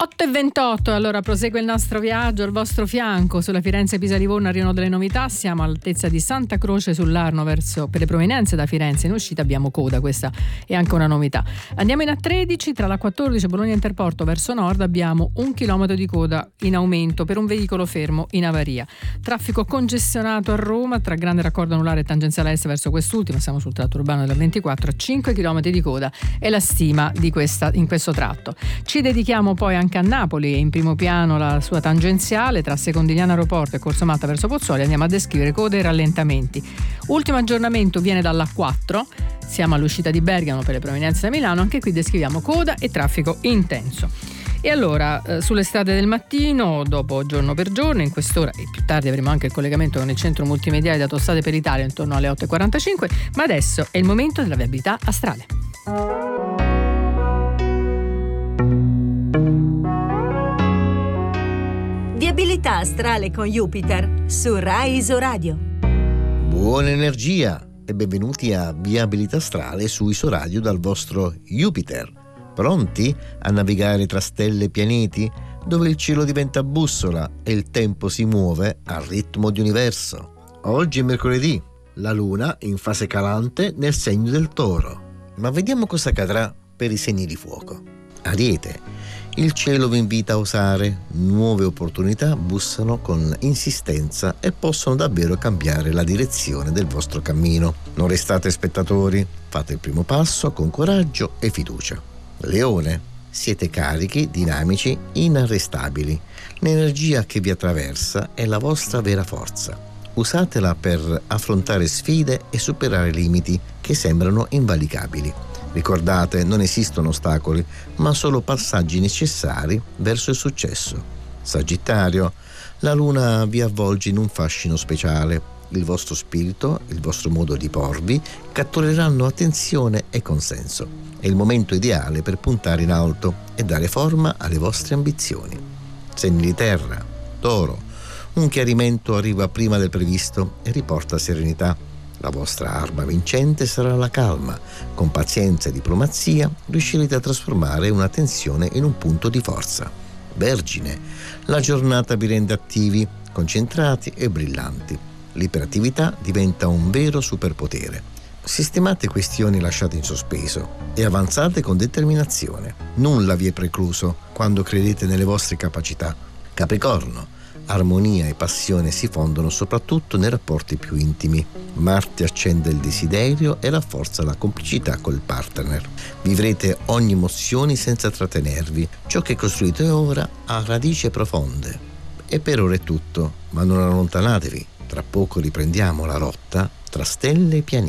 8:28, allora prosegue il nostro viaggio al vostro fianco sulla Firenze-Pisa-Livorno. Arrivano delle novità, siamo all'altezza di Santa Croce sull'Arno per le provenienze da Firenze. In uscita abbiamo coda, questa è anche una novità. Andiamo in A13, tra la 14 e Bologna Interporto verso nord abbiamo 1 chilometro di coda in aumento per un veicolo fermo in avaria. Traffico congestionato a Roma tra Grande Raccordo Anulare e tangenziale est verso quest'ultima, siamo sul tratto urbano della 24, 5 chilometri di coda è la stima in questo tratto. Ci dedichiamo poi anche a Napoli e in primo piano la sua tangenziale tra Secondigliano Aeroporto e Corso Matta verso Pozzuoli. Andiamo a descrivere code e rallentamenti. Ultimo aggiornamento viene dalla 4, siamo all'uscita di Bergamo per le provenienze da Milano, anche qui descriviamo coda e traffico intenso. E allora sulle strade del mattino, dopo giorno per giorno, in quest'ora e più tardi avremo anche il collegamento con il centro multimediale di Autostrade per l'Italia intorno alle 8:45, ma adesso è il momento della viabilità astrale. Viabilità astrale con Jupiter su Rai Isoradio. Buona energia e benvenuti a Viabilità astrale su Isoradio dal vostro Jupiter. Pronti a navigare tra stelle e pianeti, dove il cielo diventa bussola e il tempo si muove al ritmo di universo? Oggi è mercoledì, la luna in fase calante nel segno del Toro. Ma vediamo cosa accadrà per i segni di fuoco. Ariete. Il cielo vi invita a osare, nuove opportunità bussano con insistenza e possono davvero cambiare la direzione del vostro cammino. Non restate spettatori, fate il primo passo con coraggio e fiducia. Leone, siete carichi, dinamici, inarrestabili. L'energia che vi attraversa è la vostra vera forza. Usatela per affrontare sfide e superare limiti che sembrano invalicabili. Ricordate, non esistono ostacoli, ma solo passaggi necessari verso il successo. Sagittario, la luna vi avvolge in un fascino speciale. Il vostro spirito, il vostro modo di porvi, cattureranno attenzione e consenso. È il momento ideale per puntare in alto e dare forma alle vostre ambizioni. Segni di terra, Toro, un chiarimento arriva prima del previsto e riporta serenità. La vostra arma vincente sarà la calma. Con pazienza e diplomazia riuscirete a trasformare una tensione in un punto di forza. Vergine, la giornata vi rende attivi, concentrati e brillanti. L'iperattività diventa un vero superpotere. Sistemate questioni lasciate in sospeso e avanzate con determinazione. Nulla vi è precluso quando credete nelle vostre capacità. Capricorno, armonia e passione si fondono soprattutto nei rapporti più intimi. Marte accende il desiderio e rafforza la complicità col partner. Vivrete ogni emozione senza trattenervi. Ciò che costruite ora ha radici profonde. E per ora è tutto, ma non allontanatevi. Tra poco riprendiamo la rotta tra stelle e pianeti.